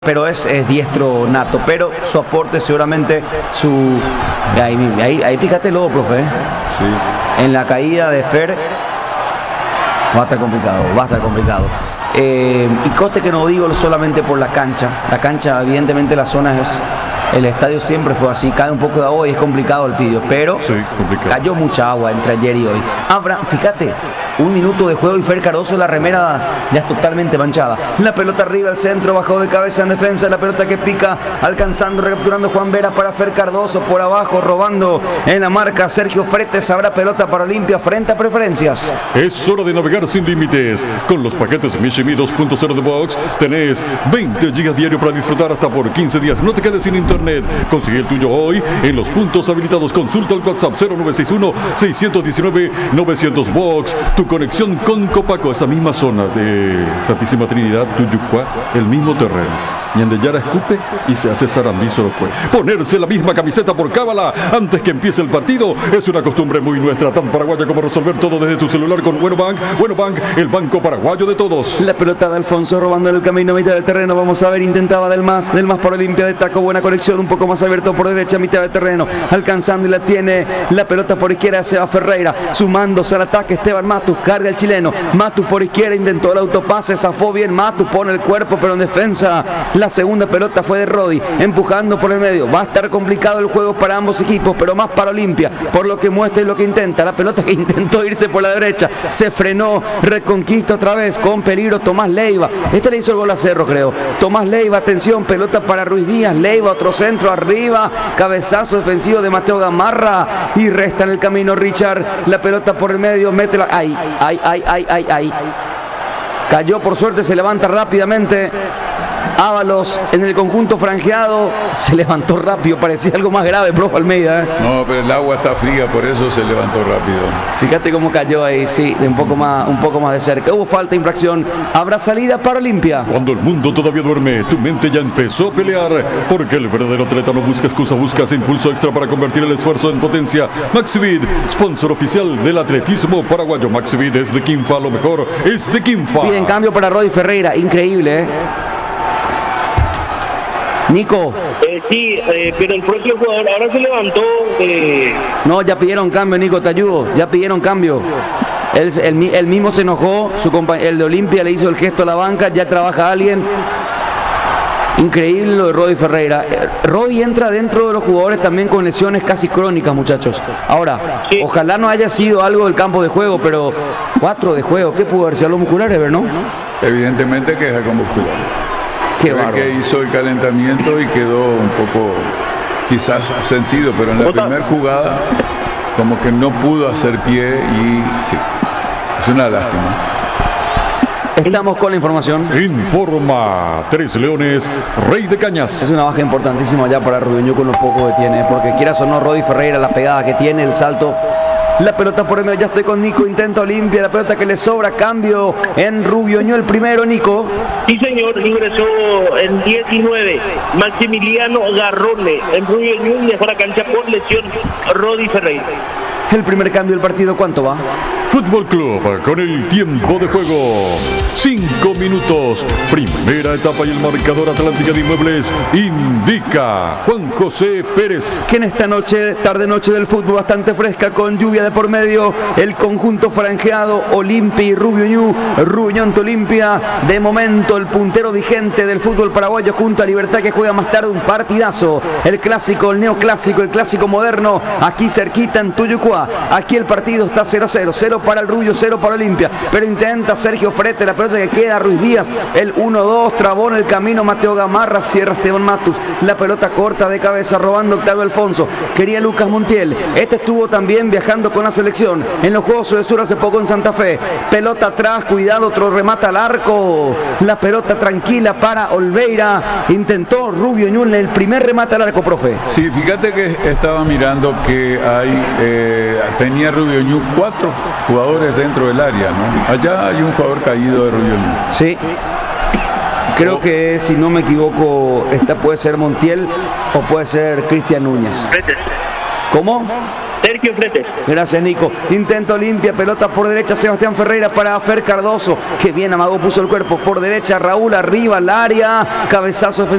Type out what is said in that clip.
pero es diestro nato, pero su aporte seguramente, ahí fíjate luego, profe, Sí. en la caída de Fer va a estar complicado. Y coste que no digo solamente por la cancha, evidentemente la zona el estadio siempre fue así, cae un poco de agua y es complicado el pidio, pero Sí, complicado. cayó mucha agua entre ayer y hoy. Fíjate, un minuto de juego y Fer Cardoso, la remera ya es totalmente manchada. La pelota arriba al centro, bajó de cabeza en defensa, la pelota que pica, alcanzando, recapturando Juan Vera para Fer Cardoso, por abajo, robando en la marca Sergio Fretes, habrá pelota para Olimpia frente a Preferencias. Es hora de navegar sin límites. Con los paquetes Mishimi 2.0 de Box tenés 20 GB diario para disfrutar hasta por 15 días. No te quedes sin internet. Consigue el tuyo hoy en los puntos habilitados. Consulta el WhatsApp 0961-619-900 Box. Tu conexión con Copaco, esa misma zona de Santísima Trinidad, Tuyucua, el mismo terreno. Ñandeyara escupe y se hace zarambizo después. Ponerse la misma camiseta por cábala antes que empiece el partido es una costumbre muy nuestra, tan paraguaya como resolver todo desde tu celular con Bueno Bank. Bueno Bank, el banco paraguayo de todos. La pelota de Alfonso robando en el camino a mitad del terreno. Vamos a ver, intentaba del más para Olimpia de taco. Buena conexión, un poco más abierto por derecha, mitad de terreno. Alcanzando y la tiene la pelota por izquierda. Seba Ferreira sumándose al ataque. Esteban Matus carga el chileno. Matus por izquierda intentó el autopase. Zafó bien Matus, pone el cuerpo, pero en defensa. La segunda pelota fue de Rodi, empujando por el medio. Va a estar complicado el juego para ambos equipos, pero más para Olimpia, por lo que muestra y lo que intenta. La pelota que intentó irse por la derecha, se frenó, reconquista otra vez, con peligro Tomás Leiva. Le hizo el gol a Cerro, creo. Tomás Leiva, atención, pelota para Ruiz Díaz. Leiva, otro centro arriba, cabezazo defensivo de Mateo Gamarra, y resta en el camino Richard. La pelota por el medio, métela. Ay. Cayó, por suerte, se levanta rápidamente. Ábalos en el conjunto franjeado, se levantó rápido, parecía algo más grave, profe Almeida. No, pero el agua está fría, por eso se levantó rápido. Fíjate cómo cayó ahí, sí, de un poco más de cerca. Hubo falta, infracción. Habrá salida para Olimpia. Cuando el mundo todavía duerme, tu mente ya empezó a pelear, porque el verdadero atleta no busca excusa, busca ese impulso extra para convertir el esfuerzo en potencia. Maxivid, sponsor oficial del atletismo paraguayo. Maxivid es de Quimfa, lo mejor es de Quimfa. Piden cambio para Rodi Ferreira, increíble, Nico. Sí, pero el propio jugador ahora se levantó. No, ya pidieron cambio, Nico, te ayudo. Ya pidieron cambio. Él mismo se enojó, el de Olimpia le hizo el gesto a la banca, ya trabaja alguien. Increíble lo de Rodi Ferreira. Rodi entra dentro de los jugadores también con lesiones casi crónicas, muchachos. Ahora, sí, ojalá no haya sido algo del campo de juego, pero 4 de juego, ¿qué pudo haber sido? Algo muscular, ¿no? Evidentemente que es algo muscular. Que hizo el calentamiento y quedó un poco quizás sentido, pero en la primera jugada como que no pudo hacer pie y sí, es una lástima. Estamos con la información. Informa Tres Leones, Rey de Cañas. Es una baja importantísima ya para Rubiño con lo poco que tiene, porque quieras o no, Rodi Ferreira, la pegada que tiene, el salto. La pelota por el medio, ya estoy con Nico, intenta Olimpia, la pelota que le sobra, cambio en Rubiño, el primero, Nico. Sí, señor, ingresó en 19 Maximiliano Garrone en Rubiño y dejó la cancha por lesión Rodi Ferreira. El primer cambio del partido, ¿cuánto va? Fútbol Club con el tiempo de juego. 5 minutos. Primera etapa y el marcador. Atlántica de Inmuebles indica Juan José Pérez. Que en esta noche, tarde-noche del fútbol bastante fresca, con lluvia de por medio, el conjunto franjeado Olimpia y Rubiño ante Olimpia. De momento, el puntero vigente del fútbol paraguayo junto a Libertad, que juega más tarde un partidazo. El clásico, el neoclásico, el clásico moderno, aquí cerquita en Tuyucua. Aquí el partido está 0-0. 0 para el Rubio, 0 para Olimpia. Pero intenta Sergio Frete, la pelota que queda Ruiz Díaz. El 1-2, trabó en el camino Mateo Gamarra, cierra Esteban Matus. La pelota corta de cabeza, robando Octavio Alfonso. Quería Lucas Montiel. Estuvo también viajando con la selección en los Juegos de Sur hace poco en Santa Fe. Pelota atrás, cuidado, otro remata al arco. La pelota tranquila para Olveira. Intentó Rubio Ñulle el primer remate al arco, profe. Sí, fíjate que estaba mirando que tenía Rubio Ñu 4 jugadores dentro del área, ¿no? Allá hay un jugador caído de Rubio Ñu. Sí. Creo que, si no me equivoco, esta puede ser Montiel o puede ser Cristian Núñez. ¿Cómo? Sergio Fretes. Gracias, Nico. Intento limpia, pelota por derecha, Sebastián Ferreira para Fer Cardoso. Que bien amagó, puso el cuerpo por derecha, Raúl arriba al área, cabezazo